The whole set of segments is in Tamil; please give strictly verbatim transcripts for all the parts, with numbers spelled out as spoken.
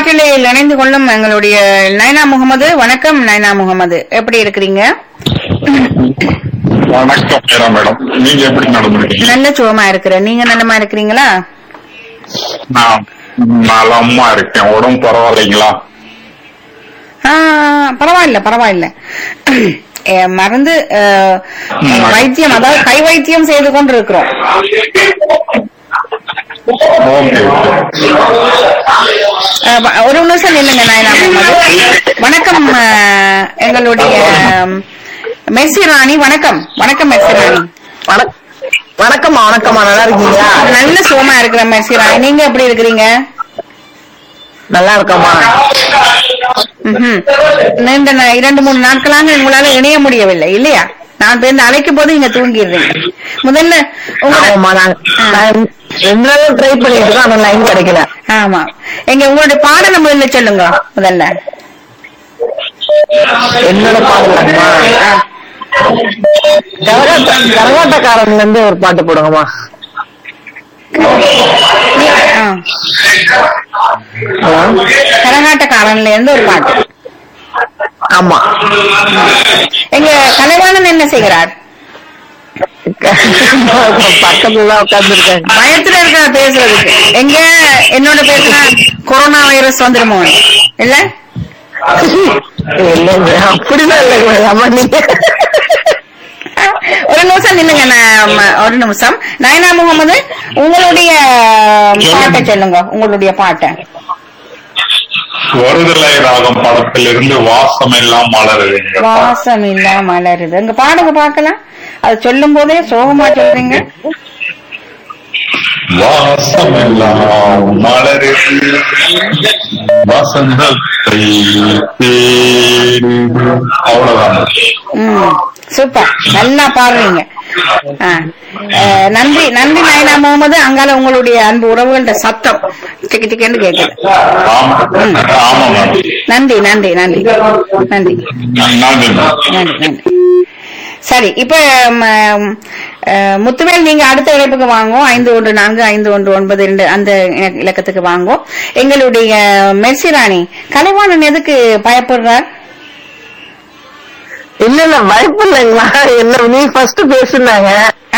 காற்றில் இணைந்து கொள்ளும் எங்களுடைய நைனா முகமது. வணக்கம் நைனா முகமது, எப்படி இருக்கிறீங்க? வணக்கம் மேடம், நீங்க எப்படி நடந்துருக்கீங்க? நல்ல சுகமா இருக்கிறேன். நீங்க நல்லமா இருக்கிறீங்களா? நான் நலமா இருக்கேன். உடம்பு பரவாயில்லைங்களா? ஆஹ் பரவாயில்ல பரவாயில்ல. மருந்து வைத்தியம், அதாவது கை வைத்தியம் செய்து கொண்டு இருக்கிறோம். ஒரு நிமிஷம் இல்லைங்க நாயனா முகமது. வணக்கம் எங்களுடைய மெர்சி ராணி. வணக்கம் வணக்கம் மெர்சி ராணி. வணக்கம்மா. வணக்கம்மா, நல்லா இருக்கீங்களா? நல்ல சுகமா இருக்கிற மெர்சி ராணி, நீங்க எப்படி இருக்கிறீங்க? நல்லா இருக்கம்மா. நீண்ட இரண்டு மூணு நாட்களாக உங்களால இணைய முடியவில்லை இல்லையா? நான் பேருந்து அழைக்கும் போது நீங்க தூங்கிடுறீங்க. முதல்ல ட்ரை பண்ணிட்டு ஆனா லைன் கிடைக்கல. ஆமா, எங்க உங்களுடைய பாடலை முதல்ல சொல்லுங்க. முதல்ல என்னோட பாடலாமா? கரகாட்டக்காரன்ல இருந்து ஒரு பாட்டு போடுங்கம்மா. கரகாட்டக்காரன்ல இருந்து ஒரு பாட்டு. ஆமா. எங்க கலைவாணன் என்ன செய்கிறார்? பக்கத்துலதான் உட்கார்ந்து இருக்காங்க. பயத்துல இருக்க பேசுறதுக்கு. எங்க என்னோட பேசுனா கொரோனா வைரஸ் வந்துருமோ இல்ல? இல்லைங்க, அப்படிதான் இல்லைங்க. ஒரு நிமிஷம் நில்லுங்க, ஒரு நிமிஷம். நைனா முகமது, உங்களுடைய பாட்டை சொல்லுங்க. உங்களுடைய பாட்டை. வருதலை ராகம் படத்திலிருந்து வாசம் எல்லாம் மலருது. வாசம் எல்லாம் மலருது. அங்க பாடுங்க பாக்கலாம். அது சொல்லும் போதே சோகமா சொல்றீங்க. வாசம் எல்லாம் மலருது வசந்தத்தை அவ்வளவுதான். ம், சூப்பர், நல்லா பாடுறீங்க. நன்றி நன்றி நைனா முகமது. அங்கால உங்களுடைய அன்பு உறவுகள்ட சத்தம் டிக்கி டிக்கென்னு கேக்குது. நன்றி நன்றி நன்றி நன்றி நன்றி நன்றி. சரி, இப்ப முத்துவேல், நீங்க அடுத்த இழைப்புக்கு வாங்கும். ஐந்து ஒன்று நான்கு ஐந்து ஒன்று ஒன்பது இரண்டு அந்த இலக்கத்துக்கு வாங்கும். எங்களுடைய மெர்சி ராணி, கலைவாணன் எதுக்கு பயப்படுறார்? இல்ல இல்ல, பயப்பு இல்லைங்களா? என்ன நீ ஃபர்ஸ்ட் பேசுனாங்க,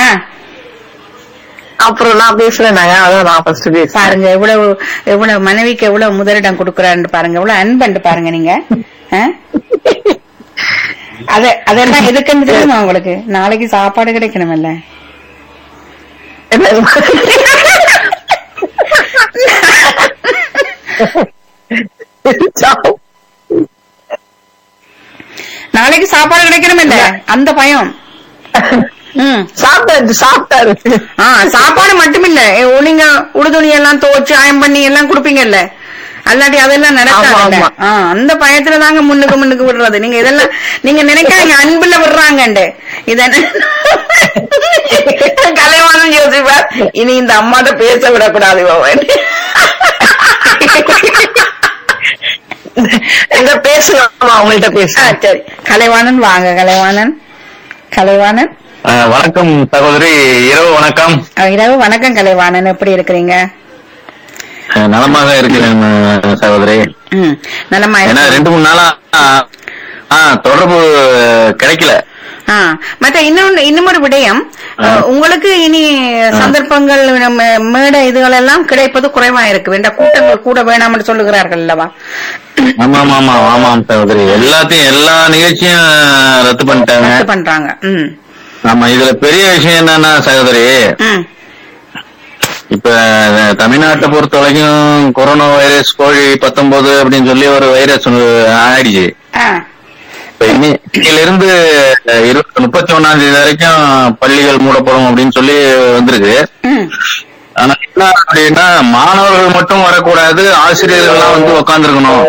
அப்புறம் நான் பேசுறேன்னாங்க, அதான் நான் ஃபர்ஸ்ட் பேச. பாருங்க எவ்வளவு எவ்வளவு மனைவிக்கு எவ்வளவு முதலிடம் கொடுக்குறாரு பாருங்க, எவ்வளவு அன்பண்டு பாருங்க நீங்க. அத அதெல்லாம் எதுக்குன்னு தெரியுமா உங்களுக்கு? நாளைக்கு சாப்பாடு கிடைக்கணும்ல. நாளைக்கு சாப்பாடு கிடைக்கணும் இல்ல, அந்த பயம். சாப்பிட்டாரு சாப்பிட்டாரு சாப்பாடு மட்டும் இல்ல, நீங்க உடுதுணி எல்லாம் துவச்சு ஆயம் பண்ணி எல்லாம் குடுப்பீங்கல்ல, அல்லாட்டி அதெல்லாம் நடக்காது. அந்த பயத்துல தாங்க முன்னுக்கு முன்னுக்கு விடுறது. நீங்க இதெல்லாம் நீங்க நினைக்காதீங்க அன்புல விடுறாங்கண்டு. இதென்ன கலைவாணன் யோசிப்பார், இனி இந்த அம்மாட்ட பேச விடக்கூடாது. பேசுங்க, அவங்கள்ட்ட பேச. சரி, கலைவாணன் வாங்க. கலைவாணன் கலைவாணன் வணக்கம் சகோதரி. இரவு வணக்கம். இரவு வணக்கம் கலைவாணன், எப்படி இருக்கிறீங்க? நலமாக இருக்கிறேன் சகோதரி. நலமா? ஏன்னா ரெண்டு மூணு நாளா தொடர்பு கிடைக்கல. மற்ற இன்னொன்னு இன்னும் விடயம், உங்களுக்கு இனி சந்தர்ப்பங்கள் மேடை இதுகள் எல்லாம் கிடைப்பது குறைவா இருக்கு. வேண்டாம், கூட்டங்கள் கூட வேணாம்னு சொல்லுகிறார்கள் அல்லவா? ஆமா ஆமா ஆமாம் சகோதரி, எல்லாத்தையும் எல்லா நிகழ்ச்சியும் ரத்து பண்ணிட்டாங்க ரத்து பண்றாங்க. ஆமா, இதுல பெரிய விஷயம் என்னன்னா சகோதரி, இப்ப தமிழ்நாட்டை பொறுத்த வரைக்கும் கொரோனா வைரஸ் கோழி பத்தொன்பது அப்படின்னு சொல்லி ஒரு வைரஸ் ஆயிடுச்சு. இப்ப இன்னையில இருந்து இருபத்தி முப்பத்தி ஒன்னாம் தேதி வரைக்கும் பள்ளிகள் மூடப்படும் அப்படின்னு சொல்லி வந்திருக்கு. ஆனா என்ன அப்படின்னா, மாணவர்கள் மட்டும் வரக்கூடாது, ஆசிரியர்கள் எல்லாம் வந்து உக்காந்துருக்கணும்.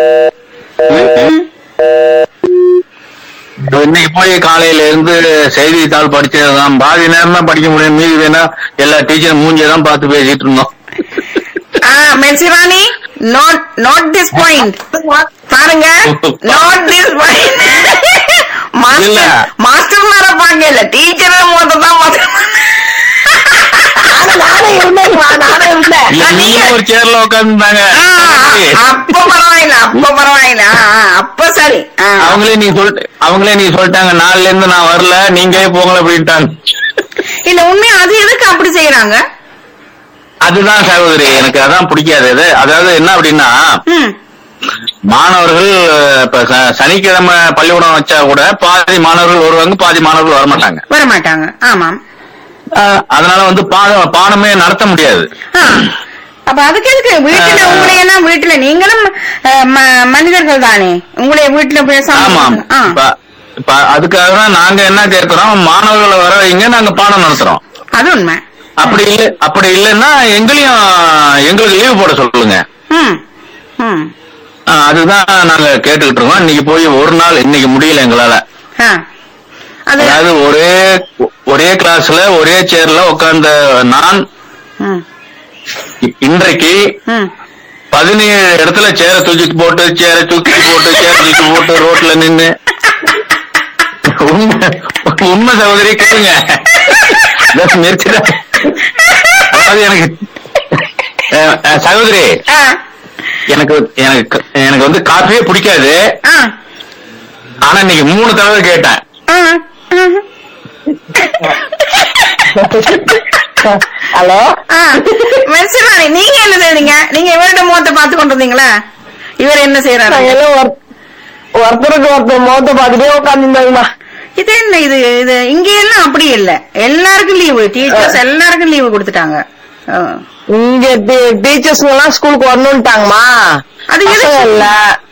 இன்னைக்கு போய் காலையில இருந்து செய்தித்தாள் படிச்சதுதான், பாதி நேரம் தான் படிக்க முடியும், மீதி வேணா எல்லா டீச்சர் மூஞ்சியதான் பார்த்து பேசிட்டு இருந்தோம். Mercy Rani, note note this point பாருங்க, நோட் திஸ் பாயிண்ட். மாஸ்டர் மார பாங்க இல்ல, டீச்சர் மொத்தம் தான் ஒரு சேர்ல உட்காந்துருந்தாங்க. அப்ப பரவாயில்ல அப்ப பரவாயில்ல அப்ப சரி. அவங்களே நீ சொல்லிட்டு அவங்களே நீ சொல்லிட்டாங்க நாலுல இருந்து நான் வரல நீங்களே போங்கள அப்படின்ட்டாங்க. இல்ல உண்மையா அது எதுக்கு அப்படி செய்யறாங்க? அதுதான் சகோதரி எனக்கு அதான் பிடிக்காது. அதாவது என்ன அப்படின்னா மாணவர்கள் இப்ப சனிக்கிழமை பள்ளிக்கூடம் வச்சா கூட பாதி மாணவர்கள் வருவாங்க பாதி மாணவர்கள் வரமாட்டாங்க வரமாட்டாங்க ஆமாம். அதனால வந்து பாடம் பாடமே நடத்த முடியாது. அப்ப அதுக்கு எதுக்கு வீட்டுல உங்களை எல்லாம் வீட்டுல நீங்களும் மனிதர்கள் தானே உங்களை வீட்டுல போய் இப்ப அதுக்காக தான் நாங்க என்ன கேட்கிறோம் மாணவர்களை வர வைங்க நாங்க பாடம் நடத்துறோம். அது உண்மை. அப்படி இல்ல அப்படி இல்லைன்னா எங்களையும் எங்களுக்கு லீவு போட சொல்லுங்க. அதுதான் நாங்க கேட்டுக்கிட்டு இருக்கோம். இன்னைக்கு போய் ஒரு நாள் இன்னைக்கு முடியல எங்களால. அதாவது ஒரே ஒரே கிளாஸ்ல ஒரே சேர்ல உட்கார்ந்த நான் இன்றைக்கு பதினேழு இடத்துல சேர தூக்கி போட்டு சேர தூக்கி போட்டு சேர தூக்கி போட்டு ரோட்ல நின்னு உண்மை உண்மை சகோதரி கேளுங்க. அதாவது எனக்கு சகோதரி எனக்கு எனக்கு எனக்கு வந்து காஃபியே பிடிக்காது. ஆனா இன்னைக்கு மூணு தடவை கேட்டேன். ஹலோ மெர்சிவாணி நீங்க என்ன செய்றீங்க? நீங்க இவர்கிட்ட முகத்தை பார்த்து கொண்டு வந்தீங்களா? இவர் என்ன செய்யறாரு? ஒருத்தருக்கு ஒருத்தர் முகத்தை பார்த்துட்டே உட்காந்துருந்தாங்கம்மா. இது என்ன இது இது இங்க எல்லாம் அப்படி இல்ல. எல்லாருக்கும் லீவு. டீச்சர்ஸ் எல்லாருக்கும் லீவு கொடுத்துட்டாங்க. இங்க டீச்சர்ஸ் எல்லாம் ஸ்கூலுக்கு வரணும்ட்டாங்கம்மா. அது இல்ல.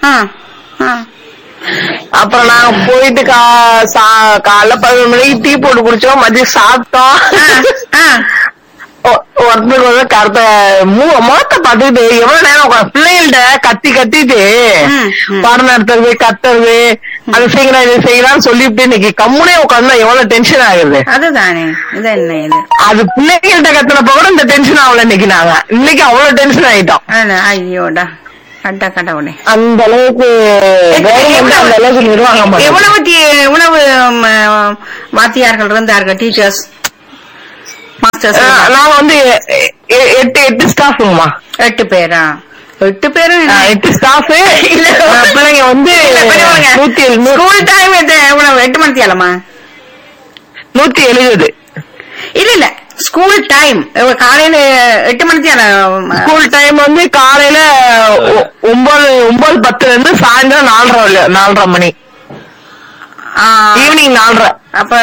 அப்புறம் நாங்க போயிட்டு காலைல பதினொரு மணிக்கு டீ போட்டு குடிச்சோம். மதியம் சாப்பிட்டோம். ஒருத்தருக்கு வந்து கருத்த முகத்தை பார்த்துட்டு எவ்வளவு நேரம் பிள்ளைகள்ட்ட கத்தி கத்திட்டு பாடம் நடத்துறது கத்துறது அது செய்யலாம் இது செய்யலாம்னு சொல்லிவிட்டு இன்னைக்கு கம்முனே உட்காந்து எவ்வளவு டென்ஷன் ஆகுது. அதுதானே அது பிள்ளைகள்ட்ட கத்துனப்ப கூட இந்த டென்ஷன் ஆகல. இன்னைக்கு நாங்க இன்னைக்கு அவ்வளவு டென்ஷன் ஆயிட்டோம். ஐயோடா அட்டா கடவுளே. அந்த அளவுக்கு அந்த அளவுக்கு நிர்வாகம். எவ்வளவு எவ்வளவு வாத்தியார்கள் இருந்தார்கள் டீச்சர்ஸ் மாஸ்டர்ஸ்? நாங்க வந்து எட்டு எட்டு ஸ்டாஃப்மா. எட்டு பேரா? எட்டு பேரும் எட்டு ஸ்டாஃப். பிள்ளைங்க வந்து நூத்தி ஸ்கூல் டைம் எவ்வளவு? எட்டு மணி தேலமா? நூத்தி எழுபது. இல்ல இல்ல ஸ்கூல் டைம் காலையில எட்டு மணி தேல. ஸ்கூல் டைம் வந்து காலையில ஒன்பது ஒன்பது பத்துல இருந்து சாயந்தரம் நாலரை நாலரை மணி. ஈவினிங் நாலரை. அப்ப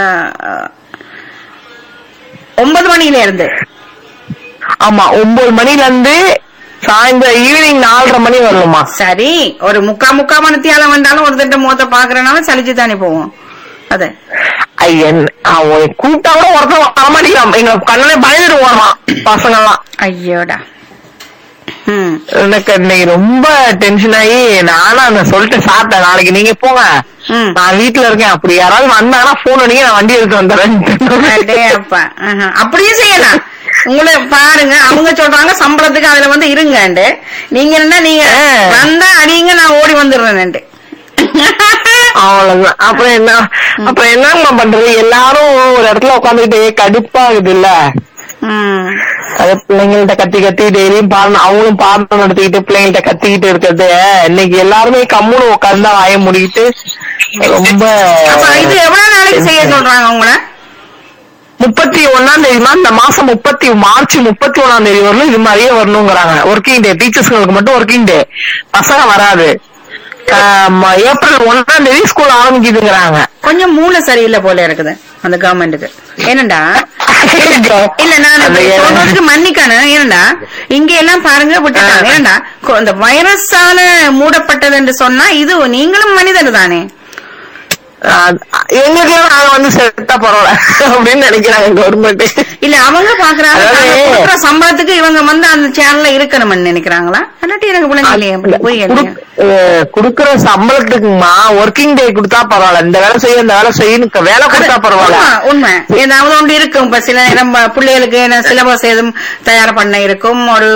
ஒன்பது மணில இருந்து. ஆமா ஒன்பது மணில இருந்து சாயந்தரம் ஈவினிங் நாலரை மணி வரணுமா? சரி ஒரு முக்கா முக்கா மணித்தியால வந்தாலும் ஒரு திட்ட முகத்தை பாக்குறனால சலிச்சு தானே போவோம். அது கூப்பிட்டா கூட ஒருத்தர் வரமாட்டேங்கிறான். எங்க கண்ணனே பயந்துருவாமா பசங்க எல்லாம். ஐயோடா எனக்கு இன்னைக்கு ரொம்ப டென்ஷன் ஆகி நானும் அந்த சொல்லிட்டு சாப்பிட்டேன். நாளைக்கு நீங்க போங்க நான் வீட்டுல இருக்கேன். அப்படி யாராவது வந்தாங்கன்னா போன் அடிக்க நான் வண்டி எடுத்து வந்துடுறேன். அப்படியே செய்யலாம். உங்களை பாருங்க அவங்க சொல்றாங்க சம்பளத்துக்கு அதுல வந்து இருங்க. நீங்க என்ன நீங்க வந்தா அடிங்க நான் ஓடி வந்துடுறேன். அவ்வளவுதான். அப்புறம் என்ன அப்புறம் என்ன பண்றது? எல்லாரும் ஒரு இடத்துல உட்காந்துக்கிட்டே கடுப்பாகுது இல்ல. அது பிள்ளைங்கள்ட்ட கத்தி கத்தி டெய்லியும் பாடணும். அவங்களும் பாடம் நடத்திக்கிட்டு பிள்ளைங்கள்ட்ட கத்திக்கிட்டு இருக்கிறது. இன்னைக்கு எல்லாருமே கம்முன்னு உட்காந்து வாய முடிக்கிட்டு ரொம்ப. இது எவ்வளவு நாளைக்கு செய்ய சொல்றாங்க உங்களை? முப்பத்தி ஒன்னாம் தேதிமா இந்த மாசம் முப்பத்தி மார்ச் முப்பத்தி ஒன்னாம் தேதி வரணும் இது மாதிரியே வரணுங்கிறாங்க. ஒர்க்கிங் டே டீச்சர்ஸ்களுக்கு மட்டும் ஒர்க்கிங் டே. பசங்க வராது. ஏப்ரல் ஒன்னாம் தேதி ஸ்கூல் ஆரம்பிக்குதுங்கிறாங்க. கொஞ்சம் மூளை சரியில்லை போல இருக்குது அந்த கவர்மெண்ட்டுக்கு. என்னண்டா இல்ல நான் சொல்றதுக்கு மன்னிக்கணும். ஏனண்டா இங்க எல்லாம் பாருங்க விட்டுட்டாங்க. ஏனண்டா இந்த வைரஸால மூடப்பட்டது என்று சொன்னா இது நீங்களும் மனிதர் தானே. எங்களுக்கு நாங்க வந்து செத்தா பரவாயில்ல அப்படின்னு நினைக்கிறாங்க கவர்மெண்ட். இல்ல அவங்க பாக்குறாங்க சம்பளத்துக்கு இவங்க வந்து அந்த சேனல்ல இருக்கணும்னு நினைக்கிறாங்களா? அல்லாட்டி எனக்கு பிள்ளைங்க போய் குடுக்கற சம்பளத்துக்குமா ஒர்க்கிங் டே கொடுத்தா பரவாயில்ல. இந்த வேலை செய்ய இந்த வேலை செய்யணும் வேலை கொடுத்தா பரவாயில்ல. உண்மை ஏதாவது ஒன்று இருக்கும். இப்ப சில நேரம் பிள்ளைகளுக்கு சிலபஸ் எதுவும் தயார் பண்ண இருக்கும். ஒரு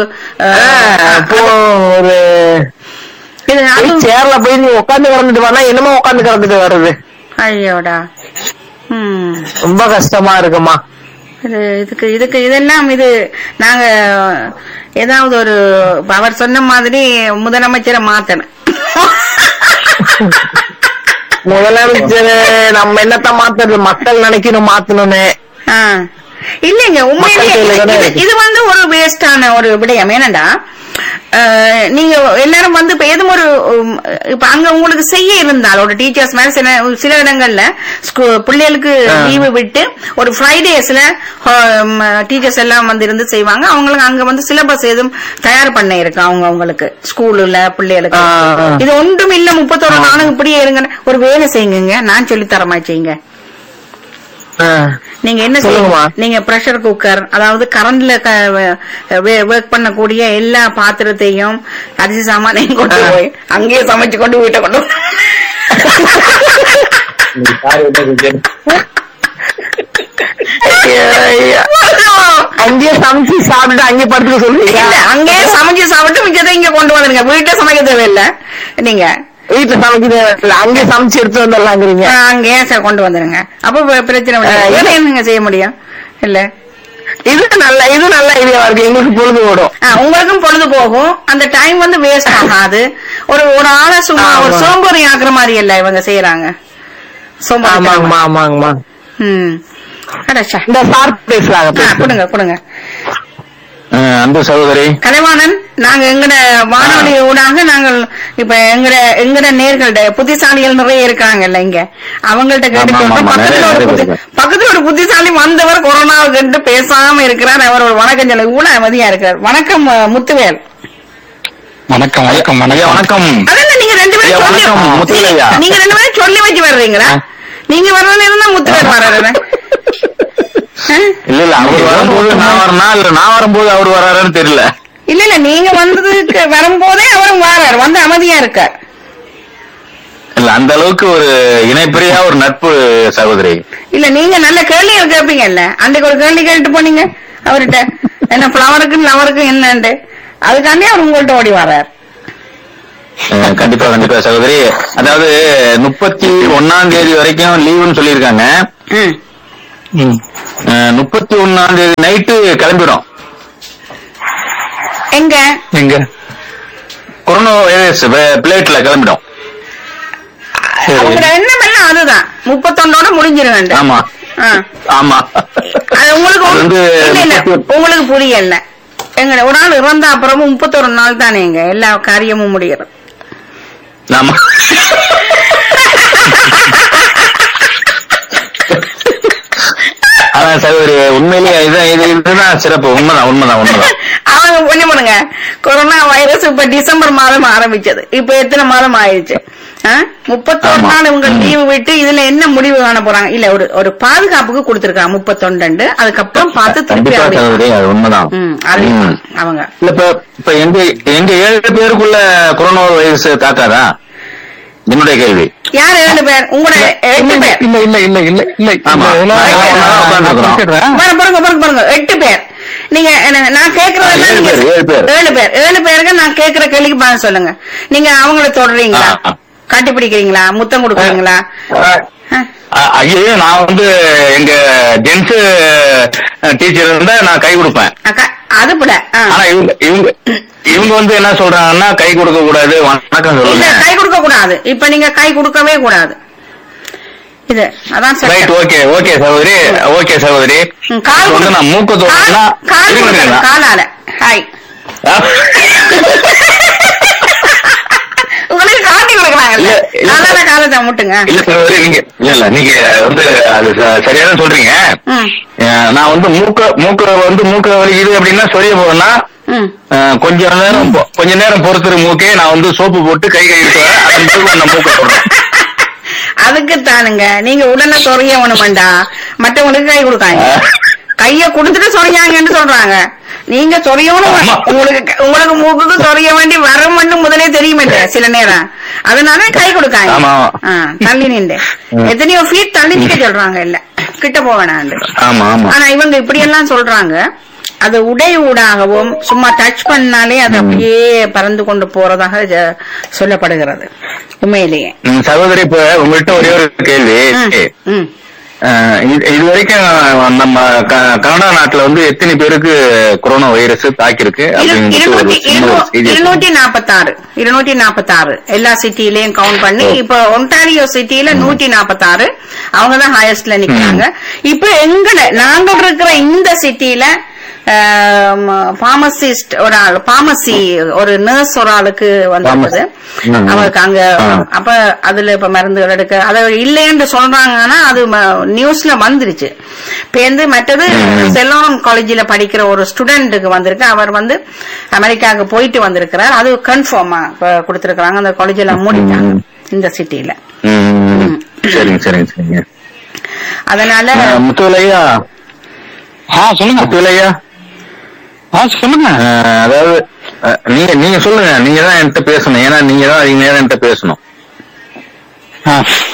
ஒரு சேர்ல போய் நீ உட்காந்து கிடந்துட்டு வரா என்னமோ உட்காந்து கிடந்துட்டு வருது. ஐயோடா ரொம்ப கஷ்டமா இருக்குமா. இது இதுக்கு இதுக்கு இதெல்லாம் இது நாங்க ஏதாவது ஒரு அவர் சொன்ன மாதிரி முதலமைச்சரை மாத்தணும். முதலமைச்சர் நம்ம என்னத்த மாத்துறது, மக்கள் நினைக்கணும் மாத்தணும்னு. இல்லைங்க உண்மையிலேயே இது வந்து ஒரு வேஸ்டான ஒரு விடயம். ஏனண்டா நீங்க எல்லாரும் வந்து இப்ப எதுவும் ஒரு இப்ப அங்க உங்களுக்கு செய்ய இருந்தால் ஒரு டீச்சர்ஸ் மேல சில சில இடங்கள்ல பிள்ளைகளுக்கு லீவு விட்டு ஒரு ஃப்ரைடேஸ்ல டீச்சர்ஸ் எல்லாம் வந்து இருந்து செய்வாங்க. அவங்களுக்கு அங்க வந்து சிலபஸ் எதுவும் தயார் பண்ண இருக்கு அவங்க அவங்களுக்கு ஸ்கூல்ல பிள்ளைகளுக்கு. இது ஒன்றும் இல்ல, முப்பத்தோரு நாளும் இப்படியே இருங்க, ஒரு வேலை செய்யுங்க, நான் சொல்லி தரமா செய்யுங்க. நீங்க என்ன செய்யுங்க, நீங்க பிரஷர் குக்கர், அதாவது கரண்ட்ல ஒர்க் பண்ணக்கூடிய எல்லா பாத்திரத்தையும் அரிசி சாமானையும் கொண்டு போய் அங்கேயே சமைச்சு கொண்டு வீட்டை கொண்டு அங்கேயே சமைச்சு சாப்பிட்டு அங்கே படுத்துக்க சொல்லுவீங்க. அங்கேயே சமைச்சு சாப்பிட்டு மிச்சத்தை இங்க கொண்டு வந்துருங்க, வீட்டை சமைக்க தேவையில்லை. நீங்க வீட்டுல சமைக்க அங்கே சமைச்சு எடுத்து வந்துடலாங்கிறீங்க, அங்கேயே கொண்டு வந்துருங்க. அப்ப பிரச்சனை என்னங்க செய்ய முடியும் இல்ல? இது நல்ல இது நல்ல ஐடியாவா இருக்கு. எங்களுக்கு பொழுது ஓடும், உங்களுக்கும் பொழுது போகும், அந்த டைம் வந்து வேஸ்ட் ஆகாது. ஒரு ஒரு ஆளை சும்மா ஒரு சோம்பேறி ஆக்குற மாதிரி இல்ல இவங்க செய்யறாங்க. ஆமாங்கம்மா. ம் இந்த சார் பேசுறாங்க, கொடுங்க கொடுங்க. அன்பு சகோதரி கலைவாணன், நாங்க எங்கட வானொலி ஊடாக நாங்கள் இப்ப எங்கட எங்கட நேர்கள்ட புத்திசாலிகள் நிறைய இருக்காங்கல்ல இங்க, அவங்கள்ட்ட கேட்டு சொல்றோம். பக்கத்துல ஒரு பக்கத்துல ஒரு புத்திசாலி வந்தவர் கொரோனாவை கண்டு பேசாம இருக்கிறார். அவர் ஒரு வணக்கம் சொல்ல இவ்வளவு அமைதியா இருக்கிறார். வணக்கம் முத்துவேல். வணக்கம் வணக்கம் வணக்கம். அதெல்லாம் நீங்க ரெண்டு பேரும் நீங்க ரெண்டு பேரும் சொல்லி வச்சு வர்றீங்களா? நீங்க வர்றதுன்னு இருந்தா முத்துவேல் வர்றாரு. இல்ல இல்ல அவர் வரும்போது நான் வரனா இல்ல நான் வரும்போது அவர் வர்றாருன்னு தெரியல. இல்ல இல்ல நீங்க வந்ததுக்கு வரும்போதே அவரும் வர்றாரு, வந்து அமைதியா இருக்கார். இல்ல அந்த அளவுக்கு ஒரு இணைப்பிரியா ஒரு நட்பு சகோதரி. இல்ல நீங்க நல்ல கேள்விகள் கேட்பீங்கல்ல, அன்றைக்கு ஒரு கேள்வி கேட்டு போனீங்க அவர்கிட்ட, என்ன பிளவருக்கு லவருக்கு என்னண்டு, அதுக்காண்டி அவர் உங்கள்கிட்ட ஓடி வர்றாரு. கண்டிப்பா கண்டிப்பா சகோதரி. அதாவது முப்பத்தி ஒன்னாம் தேதி வரைக்கும் லீவுன்னு சொல்லியிருக்காங்க. முப்பத்தி ஒன்னாம் தேதி நைட்டு கிளம்பிடும். எங்க எங்க கொரோனா வைரஸ் பிளேட்ல கிளம்பிடும். அவங்க எண்ணம் எல்லாம் அதுதான், முப்பத்தொன்னோட முடிஞ்சிருங்க. ஆமா ஆமா. அது உங்களுக்கு உங்களுக்கு புரியல. எங்க ஒரு நாள் இறந்த அப்புறமும் முப்பத்தொரு நாள் தானே எங்க எல்லா காரியமும் முடிகிறது. ஆமா. அதான் சகோதரி உண்மையிலேயே இதுதான் இது இதுதான் சிறப்பு. உண்மைதான் உண்மைதான் உண்மைதான். அவங்க கொஞ்சம் பண்ணுங்க, கொரோனா வைரஸ் இப்ப டிசம்பர் மாதம் ஆரம்பிச்சது, இப்ப எத்தனை மாதம் ஆயிடுச்சு? முப்பத்தொரு நாள் இவங்க லீவு விட்டு இதுல என்ன முடிவு காண போறாங்க? இல்ல ஒரு ஒரு பாதுகாப்புக்கு கொடுத்திருக்காங்க முப்பத்தொண்டு, அதுக்கப்புறம் பார்த்து திருப்பி உண்மைதான் அவங்க. இப்ப எங்க எங்க ஏழு பேருக்குள்ள கொரோனா வைரஸ் தாக்காதா என்னுடைய கேள்வி. யார் ஏழு பேர்? உங்களோட எட்டு பேர். இல்ல இல்ல இல்ல இல்ல இல்ல பாருங்க பாருங்க பாருங்க, எட்டு பேர். நீங்க நான் கேக்குறது ஏழு பேர். ஏழு பேருக்கு நான் கேக்குற கேள்விக்கு பாருங்க சொல்லுங்க. நீங்க அவங்கள தொடறீங்களா, கட்டிப்பிடிக்கிறீங்களா, முத்தம் கொடுக்குறீங்களா? ஐயோ நான் வந்து எங்க ஜென்ஸ் டீச்சர் இருந்தா நான் கை கொடுப்பேன். அது கூட ஆனா இவங்க இவங்க இவங்க வந்து என்ன சொல்றாங்கன்னா கை கொடுக்க கூடாது, வணக்கம் சொல்லுங்க. கை கொடுக்க கூடாது, இப்ப நீங்க கை கொடுக்கவே கூடாது. இது அதான் ரைட். ஓகே ஓகே சகோதரி, ஓகே சகோதரி. வந்து நான் மூக்க தோணுனா காலால ஹாய் உங்களுக்கு காட்டி கொடுக்குறாங்கல்ல, காலால காலத்தை முட்டுங்க. இல்ல சகோதரி நீங்க இல்ல நீங்க வந்து அது சரியான சொல்றீங்க. நான் வந்து மூக்க மூக்க வந்து மூக்க வலிக்குது அப்படின்னா சொல்லிய போறேன்னா கொஞ்ச நேரம் கொஞ்ச நேரம் பொறுத்துரு மூக்கே, நான் வந்து சோப்பு போட்டு கை கழுவிட்டு வரேன், நான் மூக்க போடுறேன். அதுக்கு தானுங்க நீங்க உடனே சொறைய வேணுமெண்டா, மற்றவங்களுக்கு கை கொடுக்காங்க. கைய கொடுத்துட்டு சொறையாங்கன்னு சொல்றாங்க. நீங்க சொறையணும், உங்களுக்கு உங்களுக்கு மூக்குக்கு சொறைய வேண்டி வரும் மட்டும் முதலே தெரியுமே சில நேரம், அதனால கை கொடுக்காங்க. தள்ளி நின்று எத்தனையோ ஃபீட் தள்ளி நிக்க சொல்றாங்க, இல்ல கிட்ட போவேணாண்டு. ஆனா இவங்க இப்படி எல்லாம் சொல்றாங்க. அது உடை ஊடாகவும் சும்மா டச் பண்ணாலே அது அப்படியே பறந்து கொண்டு போறதாக சொல்லப்படுகிறது. உண்மையிலேயே சகோதரி, இப்ப உங்கள்கிட்ட ஒரே ஒரு கேள்வி. அஹ், இது- இது வரைக்கும் நம்ம க- கனடா நாட்டுல வந்து எத்தனை பேருக்கு கொரோனா வைரஸ் தாக்கிருக்கு அப்படிங்கிறது ஒரு சின்ன ஒரு செய்தி. இருநூற்றி நாற்பத்தாறு இருநூற்றி நாற்பத்தாறு எல்லா சிட்டிலையும் கவுண்ட் பண்ணி இப்ப ஒன்டாரியோ சிட்டில நூற்றி நாற்பத்தாறு அவங்கதான் ஹையஸ்ட்ல நிக்கிறாங்க. இப்ப எங்கட நாங்க இருக்கிற இந்த சிட்டில பார்மசிஸ்ட் ஒரு ஆள் பார்மசி ஒரு நர்ஸ் ஒரு ஆளுக்கு வந்திருக்குது. ம். அவருக்கு அங்க ஆ. அப்ப அதுல இப்ப மருந்துகள் எடுக்க அது இல்லைன்னு சொல்றாங்கன்னா அது ம- நியூஸ்ல வந்துருச்சு. இப்ப வந்து மற்றது செல்லோன் காலேஜில படிக்கிற ஒரு ஸ்டூடெண்ட்டுக்கு வந்திருக்கு. அவர் வந்து அமெரிக்காவுக்கு போயிட்டு வந்திருக்கிறார். அது கன்ஃபார்மா கொடுத்திருக்கிறாங்க. அந்த காலேஜ் எல்லாம் மூடிட்டாங்க இந்த சிட்டில. ம். சரிங்க சரிங்க சரிங்க. அதனால அஹ், முத்துவேலையா ஆ சொல்லுங்க. முத்துவேலையா ஆ சொல்லுங்க. அஹ், அதாவது அஹ், நீங்க நீங்க சொல்லுங்க. நீங்க தான் என்கிட்ட பேசணும். ஏன்னா நீங்க தான் அதிக நேரம் என்கிட்ட பேசணும். ஆ.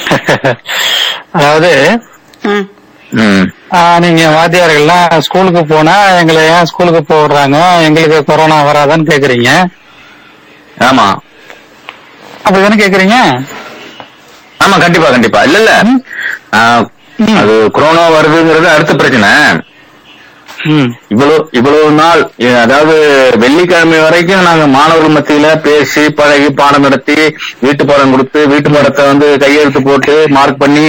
அதாவது ம், ம். ஆ, நீங்க வாத்தியார்கள்லாம் ஸ்கூலுக்கு போனா எங்களை ஏன் ஸ்கூலுக்கு போடுறாங்க, எங்களுக்கு கொரோனா வராதான்னு கேக்குறீங்க. ஆமா அப்படிதானே கேக்குறீங்க? ஆமா கண்டிப்பா கண்டிப்பா. இல்ல இல்ல அஹ், ம். அது கொரோனா வருதுங்கிறது அடுத்த பிரச்சனை. ம். இவ்வளவு இவ்வளவு நாள் எ- அதாவது வெள்ளிக்கிழமை வரைக்கும் நாங்க மாணவர்கள் மத்தியில பேசி பழகி பாடம் நடத்தி வீட்டு பாடம் கொடுத்து வீட்டு பாடத்தை வந்து கையெழுத்து போட்டு மார்க் பண்ணி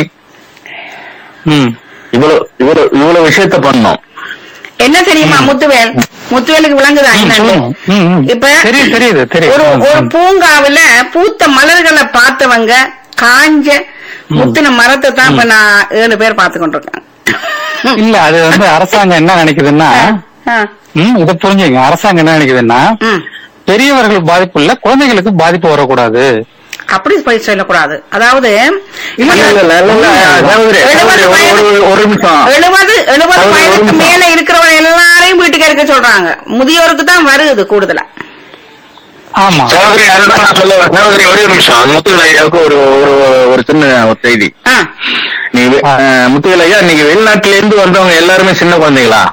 ம். இவ்வளவு இவ்வளவு இவ்வளவு விஷயத்த பண்ணோம். என்ன தெரியுமா முத்துவேல் முத்துவேலுக்கு விளங்குதா ம், என்னன்னு? சொல்லுங்க. ம், ம். இப்ப தெரியுது, தெரியுது, தெரியுது. ஒரு ம், ஒரு ம். பூங்காவில பூத்த மலர்களை பார்த்தவங்க காஞ்ச முத்தின மரத்தை தான் இப்ப நான் ஏழு பேர் பார்த்து கொண்டிருக்கேன். இல்ல அது வந்து அரசாங்கம் என்ன நினைக்குதுன்னா, ஆ, ம், இதை புரிஞ்சுங்க. அரசாங்கம் என்ன நினைக்குதுன்னா, ம். பெரியவர்களுக்கு பாதிப்பு இல்ல, குழந்தைகளுக்கு பாதிப்பு வரக்கூடாது. அப்படி போய் சொல்லக்கூடாது. அதாவது இல்ல, இல்ல, இல்ல, இல்ல, இல்ல, சகோதரி, சகோதரி, ஒரு- ஒரு- ஒரு நிமிஷம். எழுபது எழுபது ஒரு வயதுக்கு நிமிஷம். மேல இருக்கிறவங்க எல்லாரையும் வீட்டுக்கு இருக்க சொல்றாங்க. முதியோருக்கு தான் வருது கூடுதலா. ஆமா. சகோதரி, அதுதான் நான் சொல்ல வரேன். சகோதரி, ஒரே ஒரு நிமிஷம். முத்துவேலையாவுக்கு ஒரு ஒரு- ஒரு சின்ன ஒரு செய்தி. ஆ, நீ வெ- அஹ், முத்துவேலையா, நீங்க வெளிநாட்டுல இருந்து வந்தவங்க எல்லாருமே சின்ன குழந்தைங்களா?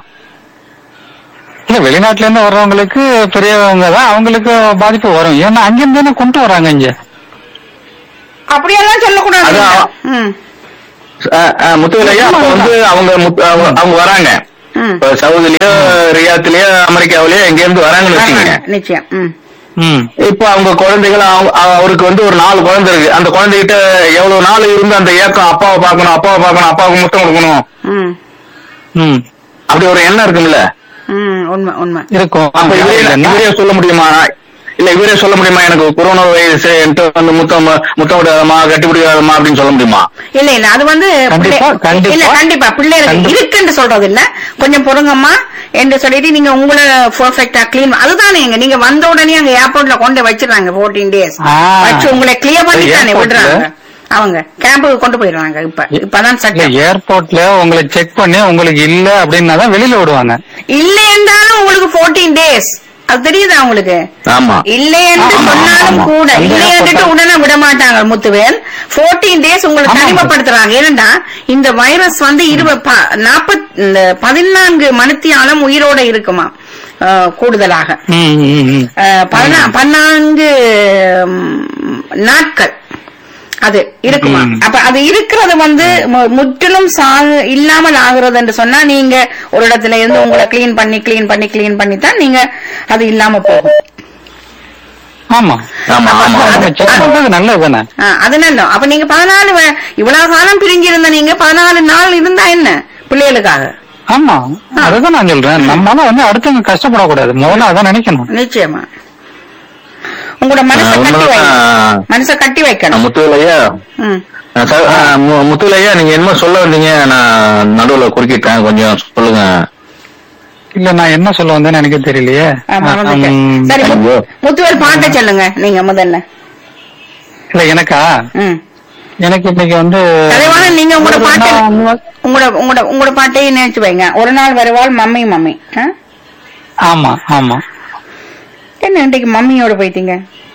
இல்ல வெளிநாட்டுல இருந்து வர்றவங்களுக்கு பெரியவங்க தான் அவங்களுக்கு பாதிப்பு வரும். ஏன்னா அங்கிருந்து தானே கொண்டு வராங்க இங்க. அப்படியெல்லாம் சொல்லக்கூடாது. அதான். ம், அஹ், அஹ், முத்துவேலையா, அப்ப வந்து அவங்க முத்து- அவங்க அவங்க வராங்க. ம். இப்ப சவுதிலயோ ரியாத்லயோ அமெரிக்காவிலயோ எங்க இருந்து வராங்கன்னு வச்சுக்கோங்க. நிச்சயம். ம். ம். இப்ப அவங்க குழந்தைகள் அவங்க- அவருக்கு வந்து ஒரு நாலு குழந்தை இருக்கு. அந்த குழந்தைகிட்ட எவ்வளவு நாள் இருந்து அந்த ஏக்கம் அப்பாவை பார்க்கணும் அப்பாவை பார்க்கணும் அப்பாவுக்கு முத்தம் கொடுக்கணும் ம், ம். அப்படி ஒரு எண்ணம் இருக்கும்ல. ம். உண்மை உண்மை. இருக்கும். அப்ப இவரே இல்லைன்னா- இவரே சொல்ல முடியுமா? இல்ல இவரே சொல்ல முடியுமா எனக்கு கொரோனா வைரஸ் என்கிட்ட வந்து முத்தம் முத்தம் விடாதமா கட்டி பிடிக்காதமா அப்படின்னு சொல்ல முடியுமா? இல்ல இல்ல அது வந்து கண்டிப்பா, பிள்ளை- கண்டிப்பா. இல்ல கண்டிப்பா பிள்ளைகளுக்கு கண்டிப்பா. இருக்குன்னு சொல்றது இல்ல. கொஞ்சம் பொறுங்கம்மா என்று சொல்லிட்டு நீங்க உங்களை பெர்ஃபெக்ட்டா கிளீன் அதுதானே எங்க நீங்க வந்த உடனே அங்க ஏர்போர்ட்ல கொண்டு வச்சிடறாங்க பதினான்கு டேஸ் ஆ. வச்சு உங்களை கிளியர் பண்ணி தானே ஏர்போர்ட்ல- விடுறாங்க. அவங்க கேம்புக்கு கொண்டு போயிடுறாங்க. இப்ப இப்பதான் இல்ல சட்டம். ஏர்போர்ட்ல உங்களை செக் பண்ணி உங்களுக்கு இல்ல அப்படின்னா தான் வெளியில விடுவாங்க. இல்ல என்றாலும் உங்களுக்கு பதினான்கு டேஸ் அது தெரியுதா உங்களுக்கு? ஆமா. இல்லை என்று ஆமா, சொன்னாலும் ஆமா. கூட அந்த இல்லை என்றுட்டு ஏர்போர்ட்ல- உடனே விட மாட்டாங்க முத்துவேல். பதினான்கு டேஸ் உங்களை ஆமா. தனிமைப்படுத்துறாங்க. ஏன்னா இந்த வைரஸ் வந்து இருபது நாற்பத்தி இந்த பதினான்கு மணித்தியாலம் உயிரோட இருக்குமா அஹ், கூடுதலாக ம், ம், ம். அஹ், பதினா- பதினான்கு ம், நாட்கள் அது இருக்குமா. ம். அப்ப அது இருக்கிறது வந்து மு- முற்றிலும் சா- இல்லாமல் ஆகுறது என்று சொன்னா நீங்க ஒரு இடத்துல இருந்து உங்களை கிளீன் பண்ணி கிளீன் பண்ணி கிளீன் பண்ணி தான் நீங்க அது இல்லாம போகும். ஆமா. ஆமா ஆமா நம்ம செக் பண்றது நல்லது தானே. ஆ, அது நல்ல. அப்ப நீங்க பதினாலு வ- இவ்வளவு காலம் பிரிஞ்சிருந்த நீங்க பதினாலு நாள் இருந்தா என்ன பிள்ளைகளுக்காக? ஆமா, அதுதான் நான் சொல்றேன். நம்மளால வந்து அடுத்தவங்க கஷ்டப்படக்கூடாது. முதல்ல அதான் நினைக்கணும். நிச்சயமா உங்களோட மனசை ஆ, கட்டி உண்மைதான். வைக்கணும். மனசை கட்டி வைக்கணும். முத்துவேலையா, ம். அஹ், ச- அஹ், மு- முத்துவேலையா, நீங்க என்ன சொல்ல வந்தீங்க? நான் நடுவுல குறுக்கிட்டேன், கொஞ்சம் சொல்லுங்க. இல்ல நான் என்ன சொல்ல வந்தேன்னு எனக்கு தெரியலையே. ஆ, மறந்துட்டேன். ம், சரி மு- ஐயோ. முத்துவேல் பாட்டை சொல்லுங்க நீங்க முதல்ல. இல்ல எனக்கா ம். எனக்கு இன்னைக்கு வந்து தலைவான நீங்க உங்களோட பாட்டை நான் உங்களோட உங்களோட உங்களோட பாட்டையும் நினைச்சு வைங்க. ஒரு நாள் வருவாள் மம்மி மம்மி. ஆ? ஆமா ஆமா. என்ன இன்றைக்கு மம்மியோட போயிட்டீங்க?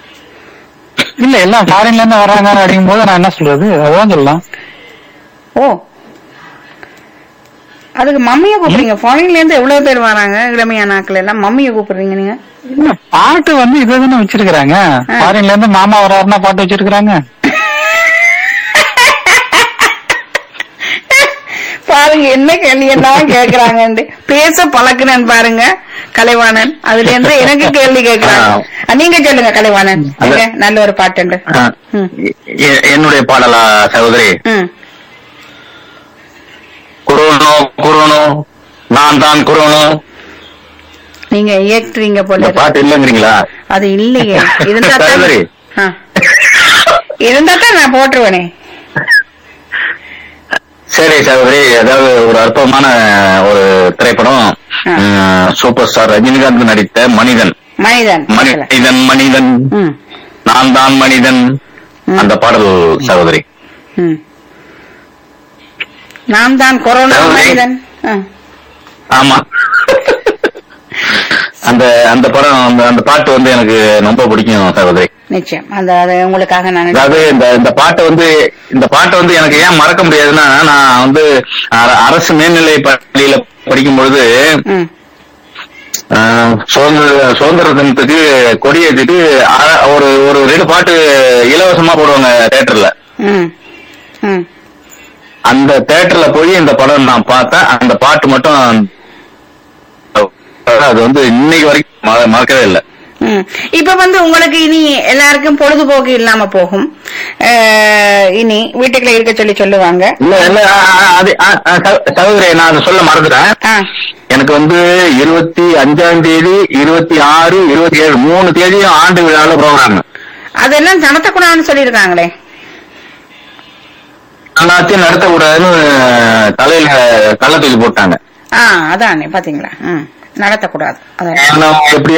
இல்ல எல்லாம் ஃபாரின்ல இருந்து வர்றாங்க அப்படிங்கும் போது நான் என்ன சொல்றது, அதான் சொல்லலாம். ஓ, அதுக்கு மம்மியை கூப்பிடுறீங்க. ஃபாரின்ல இருந்து எவ்வளவு பேர் வராங்க இளமையான நாட்கள் எல்லாம் மம்மியை கூப்பிடுறீங்க நீங்க? இல்ல பாட்டு வந்து இதை தானே வச்சிருக்காங்க. ஃபாரின்ல இருந்து மாமா வர்றாருன்னா பாட்டு வச்சிருக்காங்க. பாருங்க என்ன கேள்வி எல்லாம் கேக்குறாங்க. பேச பழக்குனேன் பாருங்க கலைவாணன். அதுல இருந்து எனக்கு கேள்வி கேக்குறாங்க. நீங்க சொல்லுங்க கலைவாணன், நல்ல ஒரு பாட்டு. என்னுடைய பாடலா சகோதரி? குரோனோ குரோனோ நான் தான் குரோனோ. நீங்க இயக்குறீங்க போல. பாட்டு இல்லங்கிறீங்களா? அது இல்லையே. இருந்தா இருந்தா தான் நான் போட்டுருவேனே. சரி சகோதரி, அதாவது ஒரு அற்புதமான ஒரு திரைப்படம், சூப்பர் ஸ்டார் ரஜினிகாந்த் நடித்த மனிதன். மனிதன் மனிதன் மனிதன் நான் தான் மனிதன், அந்த பாடல் சகோதரி. நான் தான் கொரோனா மனிதன். ஆமா, அந்த அந்த படம் அந்த பாட்டு வந்து எனக்கு ரொம்ப பிடிக்கும் சகோதரி. நிச்சயம் அந்த உங்களுக்காக நான் அதாவது இந்த இந்த பாட்டை வந்து இந்த பாட்டை வந்து எனக்கு ஏன் மறக்க முடியாதுன்னா, நான் வந்து அரசு மேல்நிலை பள்ளியில படிக்கும் பொழுது சுதந்திர சுதந்திர தினத்துக்கு கொடியேற்றிட்டு ஒரு ஒரு ரெண்டு பாட்டு இலவசமா போடுவாங்க தியேட்டர்ல. அந்த தியேட்டர்ல போய் இந்த படம் நான் பார்த்தேன். அந்த பாட்டு மட்டும் அது வந்து இன்னைக்கு வரைக்கும் மறக்கவே இல்லை. இப்ப வந்து உங்களுக்கு இனி எல்லாருக்கும் பொழுதுபோக்கு இல்லாம போகும். இனி வீட்டுக்குள்ள இருக்க சொல்லி சொல்லுவாங்க. இல்ல இல்ல சகோதரி, நான் அதை சொல்ல மறந்துட்டேன். எனக்கு வந்து இருபத்தி அஞ்சாம் தேதி இருபத்தி ஆறு இருபத்தி ஏழு மூணு தேதியும் ஆண்டு விழாவில் ப்ரோக்ராம். அதெல்லாம் நடத்தக்கூடாதுன்னு சொல்லியிருக்காங்களே. எல்லாத்தையும் நடத்தக்கூடாதுன்னு தலையில கள்ள தூக்கி போட்டாங்க. ஆஹ் அதானே பாத்தீங்களா, நடத்தக்கூடாது. எப்படியா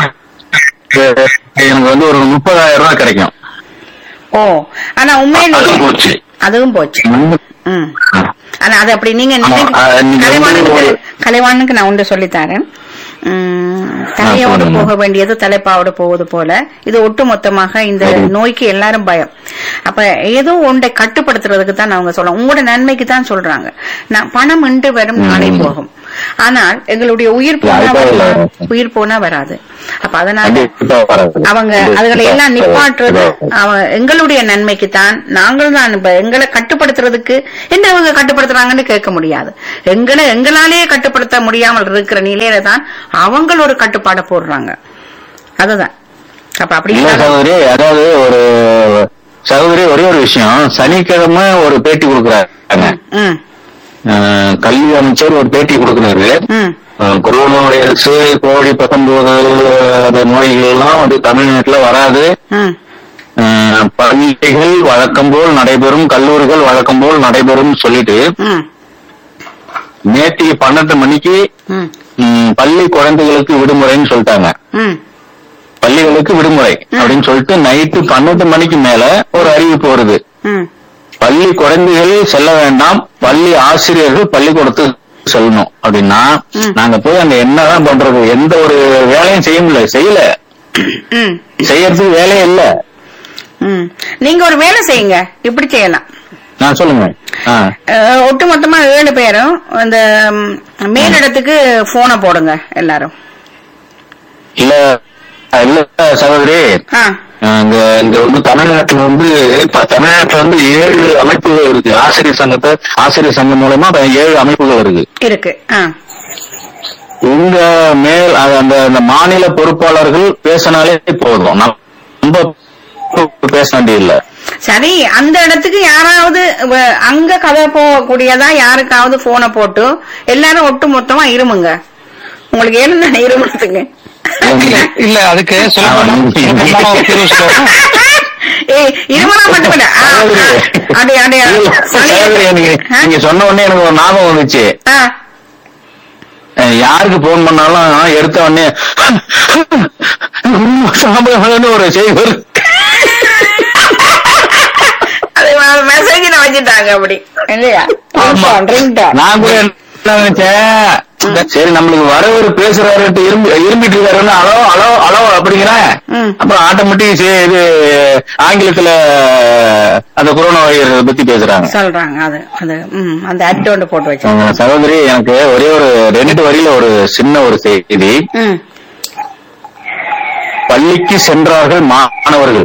எனக்கு வந்து ஒரு முப்பதாயிரம் ரூபாய் கிடைக்கும். ஓ, ஆனா உண்மையிலேயே அதுவும் போச்சு. ஆனா அது அப்படி நீங்க கலைவாணனுக்கு நான் ஒன்று சொல்லித்தாரேன். தலையோடு போக வேண்டியது தலைப்பாவோடு போவது போல இது ஒட்டு மொத்தமாக இந்த நோய்க்கு எல்லாரும் பயம். அப்ப ஏதோ ஒன்றை கட்டுப்படுத்துறதுக்கு தான் அவங்க சொல்றாங்க, உங்களோட நன்மைக்கு தான் சொல்றாங்க. நான் பணம் இன்று வரும் நாளை போகும், ஆனால் எங்களுடைய உயிர் போனா உயிர் போனா வராது. அப்ப அதனால அவங்க அதுகளை எல்லாம் நிப்பாட்டுறது எங்களுடைய நன்மைக்கு தான். நாங்கள் தான் எங்களை கட்டுப்படுத்துறதுக்கு என்ன அவங்க கட்டுப்படுத்துறாங்கன்னு கேட்க முடியாது. எங்களை எங்களாலேயே கட்டுப்படுத்த முடியாமல் இருக்கிற நிலையில தான் அவங்க ஒரு கட்டுப்பாடை போடுறாங்க. அதுதான் அப்ப அப்படி சகோதரி. அதாவது ஒரு சகோதரி ஒரே ஒரு விஷயம், சனிக்கிழமை ஒரு பேட்டி கொடுக்குறாங்க, கல்வி அமைச்சர் ஒரு பேட்டி கொடுக்கிறாரு. கொரோனா வைரஸ் கோவிட் பத்தொன்பது நோய்கள் எல்லாம் வந்து தமிழ்நாட்டுல வராது, பள்ளிகள் வழக்கம் போல் நடைபெறும், கல்லூரிகள் வழக்கம் போல் நடைபெறும் சொல்லிட்டு நேற்று பன்னெண்டு மணிக்கு பள்ளி குழந்தைகளுக்கு விடுமுறைன்னு சொல்லிட்டாங்க. பள்ளிகளுக்கு விடுமுறை அப்படின்னு சொல்லிட்டு நைட்டு பன்னெண்டு மணிக்கு மேல ஒரு அறிவிப்பு வருது, பள்ளி குழந்தைகள் செல்ல வேண்டாம், பள்ளி ஆசிரியர்கள் பள்ளிக்கூடத்துக்கு செல்லணும் அப்படின்னா நாங்க போய் அங்க என்னதான் பண்றது? எந்த ஒரு வேலையும் செய்ய முடியல, செய்யல செய்யறதுக்கு வேலையே இல்ல. நீங்க ஒரு வேலை செய்யுங்க, இப்படி செய்யலாம். நான் சொல்லுங்க. ஒட்டு மொத்தமா ஏழு பேரும் அந்த மேலிடத்துக்கு போனை போடுங்க எல்லாரும். இல்ல இல்ல சகோதரி, இங்க இங்க வந்து தமிழ்நாட்டுல வந்து தமிழ்நாட்டுல வந்து ஏழு அமைப்புகள் இருக்கு. ஆசிரியர் சங்கத்தை ஆசிரியர் சங்கம் மூலமா ஏழு அமைப்புகள் இருக்கு இருக்கு இங்க மேல் அந்த மாநில பொறுப்பாளர்கள் பேசினாலே போதும், நம்ம பேச வேண்டியதில்லை. சரி, அந்த இடத்துக்கு யாராவது அங்க கதை போகக்கூடியதா யாருக்காவது போனை போட்டு எல்லாரும் ஒட்டு மொத்தமா இருமுங்க. உங்களுக்கு என்ன இருமுறதுங்க? இல்ல அதுக்கு இருமலா மட்டும் நீங்க சொன்ன உடனே எனக்கு ஒரு ஞாபகம் வந்துச்சு. யாருக்கு போன் பண்ணாலும் எடுத்த உடனே ஒரு செய்தி மெசேஜ் வச்சுட்டாங்க அப்படி இல்லையா? நான் கூட என்ன நினைச்சேன், சரி நம்மளுக்கு வரவர் பேசுறாரு இரும்பி இரும்பிட்டு இருக்காருன்னு அலோ அலோ அலோ அப்படிங்கிறேன். அப்புறம் ஆட்டோமேட்டிக் இது ஆங்கிலத்துல அந்த கொரோனா வைரஸ் பத்தி பேசுறாங்க சொல்றாங்க. அது அது அந்த அட்டோண்டு போட்டு வச்சாங்க. சகோதரி, எனக்கு ஒரே ஒரு ரெண்டு வரியில ஒரு சின்ன ஒரு செய்தி. பள்ளிக்கு சென்றார்கள் மாணவர்கள்,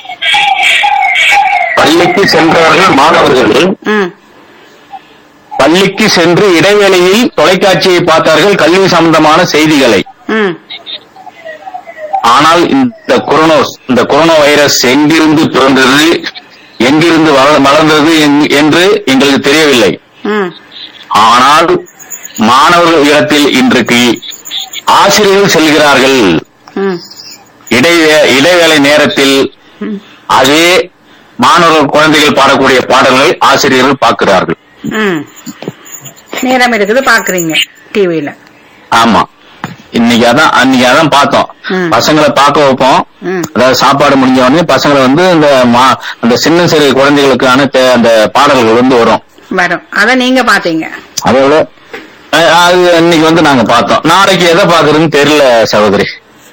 பள்ளிக்கு சென்றார்கள் மாணவர்கள், பள்ளி பள்ளிக்கு சென்று இடைவேளையில் தொலைக்காட்சியை பார்த்தார்கள் கல்வி சம்பந்தமான செய்திகளை. ம் ஆனால் இந்த கொரோனா இந்த கொரோனா வைரஸ் எங்கிருந்து பிறந்தது, எங்கிருந்து வள- வளர்ந்தது என்- என்று எங்களுக்கு தெரியவில்லை. ம் ஆனால் மாணவர்கள் இடத்தில் இன்றைக்கு ஆசிரியர்கள் செல்கிறார்கள். ம் இடைவே இடைவேளை நேரத்தில் அதே மாணவர்கள் குழந்தைகள் பாடக்கூடிய பாடல்களை ஆசிரியர்கள் பார்க்கிறார்கள். ம் நேரம் இருக்குது பாக்குறீங்க டிவில. ஆமா, இன்னைக்கு அதான் அன்னைக்கு அதான் பார்த்தோம். ம். பசங்களை பார்க்க வைப்போம். ம் அதாவது சாப்பாடு முடிஞ்ச உடனே பசங்களை வந்து இந்த மா- அந்த சின்ன சிறு குழந்தைகளுக்கான தே- அந்த பாடல்கள் வந்து வரும். வரும், அத நீங்க பாத்தீங்க. அதோட அஹ், அது இன்னைக்கு வந்து நாங்க பார்த்தோம். நாளைக்கு எதை பாக்குறதுன்னு தெரியல சகோதரி.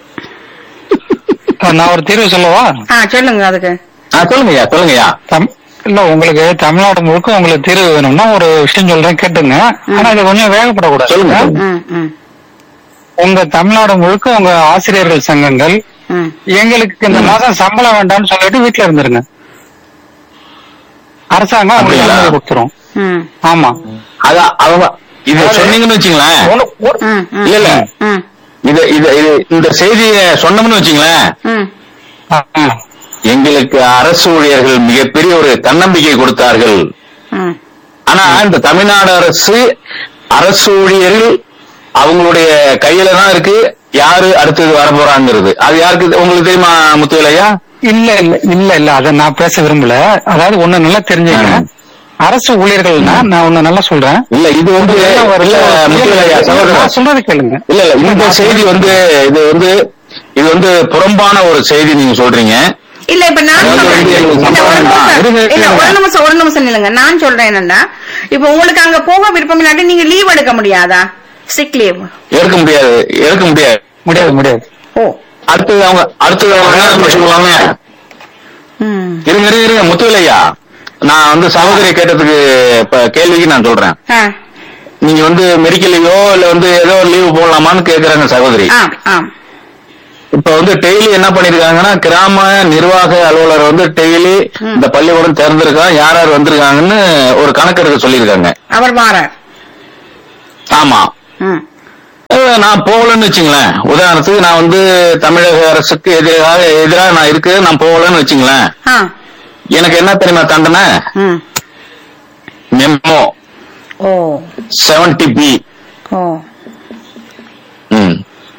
நான் ஒரு தீர்வு சொல்லவா? ஆ சொல்லுங்க அதுக்கு. ஆ, சொல்லுங்கய்யா சொல்லுங்கய்யா. தம்- இல்ல, உங்களுக்கு தமிழ்நாடு முழுக்க உங்களுக்கு தீர்வு வேணும்னா ஒரு விஷயம் சொல்றேன், கேட்டுங்க. ஆனா இது கொஞ்சம் வேகப்படக்கூடாது. சொல்லுங்க. ம் ம் உங்க தமிழ்நாடு முழுக்க உங்க ஆசிரியர்கள் சங்கங்கள் ம் எங்களுக்கு இந்த மாதம் சம்பளம் வேண்டாம்னு சொல்லிட்டு வீட்டுல இருந்துருங்க. அரசாங்கம் உங்களுக்கு அப்படிங்களா? அனுமதி கொடுத்துரும். ம் ஆமா. அதான் அவங்க இத சொன்னீங்கன்னு வச்சுங்களேன். ஒண்ணு- ஒரு- ம் ம் இல்ல இல்ல ம் இது இது இது இந்த செய்தியை சொன்னோம்னு வச்சுங்களேன், ம் ஆ, ஆ. எங்களுக்கு அரசு ஊழியர்கள் மிகப்பெரிய ஒரு தன்னம்பிக்கை கொடுத்தார்கள். ம் ஆனா இந்த தமிழ்நாடு அரசு அரசு ஊழியர்கள் அவங்களுடைய கையில தான் இருக்கு யாரு அடுத்தது வர போறாங்கிறது. அது யாருக்கு உங்களுக்கு தெரியுமா முத்துவேலையா? இல்ல இல்ல இல்ல இல்ல அத நான் பேச விரும்பல. அதாவது ஒண்ணு நல்லா தெரிஞ்சுக்க, அரசு ஊழியர்கள்னா நான் ஒண்ணு நல்லா சொல்றேன். இல்ல இது வந்து இல்ல முத்துவேலையா சகோதரர், நான் சொல்றது கேளுங்க. இல்ல இல்ல இந்த செய்தி வந்து இது வந்து இது வந்து புறம்பான ஒரு செய்தி நீங்க சொல்றீங்க. இல்ல இப்ப நான் அதாவது சொல்றேன். வந்து எங்களுக்கு இல்ல, ஒரு சம்பளம் நிமிஷம். இருங்க, இல்ல, இருங்க. ஒரு நிமிஷம் ஒரு நிமிஷம் இல்லைங்க. நான் சொல்றேன் என்னன்னா, இப்ப உங்களுக்கு அங்க போக விருப்பம் இல்லாட்டி நீங்க லீவ் எடுக்க முடியாதா? சிக் லீவ் எடுக்க முடியாது எடுக்க முடியாது. முடியாது முடியாது. ஓ அடுத்தது அவங்க அடுத்தது அவங்க என்ன சொல்லுவாங்க? ம் இருங்க இருங்க இருங்க முத்துவேலையா, நான் வந்து சகோதரி கேட்டதுக்கு இப்ப கேள்விக்கு நான் சொல்றேன். ஆ நீங்க வந்து மெடிக்கல் லீவோ இல்ல வந்து ஏதோ ஒரு லீவு போடலாமான்னு கேக்குறாங்க சகோதரி. ஆம் ஆம் இப்ப வந்து டெய்லி என்ன பண்ணிருக்காங்கன்னா, கிராம நிர்வாக அலுவலர் வந்து டெய்லி இந்த பள்ளிக்கூடம் திறந்திருக்கான், யார் யார் வந்திருக்காங்கன்னு ஒரு கணக்கெடுக்க சொல்லியிருக்காங்க. அவர் வாரார். ஆமா, ம் அஹ் நான் போகலன்னு வச்சுங்களேன். உதாரணத்துக்கு நான் வந்து தமிழக அரசுக்கு எதிராக எதிராக நான் இருக்கு, நான் போகலன்னு வச்சுங்களேன். ஆ எனக்கு என்ன தெரியுமா தண்டனை? ம் மெமோ ஓ செவன்டி பி. ஓ ம்